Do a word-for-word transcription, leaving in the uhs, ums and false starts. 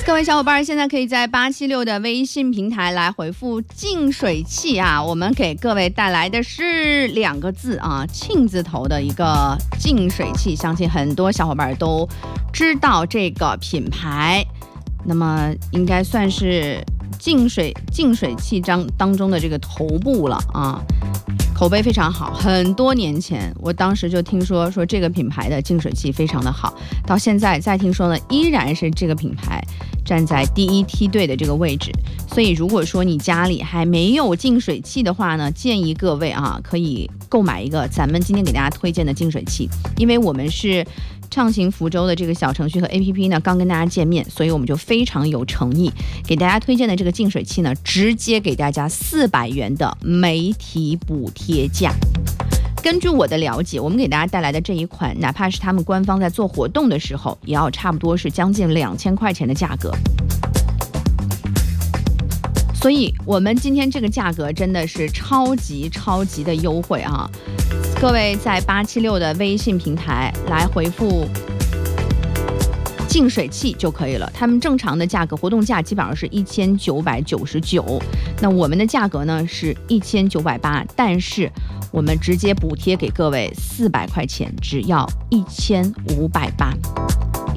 各位小伙伴，现在可以在八七六的微信平台来回复净水器啊，我们给各位带来的是两个字啊，庆字头的一个净水器，相信很多小伙伴都知道这个品牌，那么应该算是净水净水器当当中的这个头部了啊。口碑非常好，很多年前我当时就听说说这个品牌的净水器非常的好，到现在再听说呢，依然是这个品牌站在第一梯队的这个位置。所以如果说你家里还没有净水器的话呢，建议各位啊可以购买一个咱们今天给大家推荐的净水器，因为我们是畅行福州的这个小程序和 A P P 呢刚跟大家见面，所以我们就非常有诚意，给大家推荐的这个净水器呢，直接给大家四百元的媒体补贴价。根据我的了解，我们给大家带来的这一款，哪怕是他们官方在做活动的时候，也要差不多是将近两千块钱的价格。所以我们今天这个价格真的是超级超级的优惠啊！各位在八七六的微信平台来回复净水器就可以了，他们正常的价格活动价基本上是一千九百九十九，那我们的价格呢是一千九百八，但是我们直接补贴给各位四百块钱，只要一千五百八。